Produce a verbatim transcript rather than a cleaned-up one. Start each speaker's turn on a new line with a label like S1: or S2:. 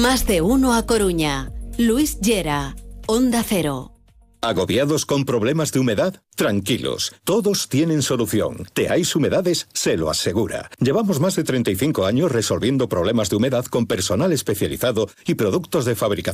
S1: Más de uno a Coruña. Luis Llera, Onda Cero.
S2: ¿Agobiados con problemas de humedad? Tranquilos, todos tienen solución. Teais Humedades se lo asegura. Llevamos más de treinta y cinco años resolviendo problemas de humedad con personal especializado y productos de fabricación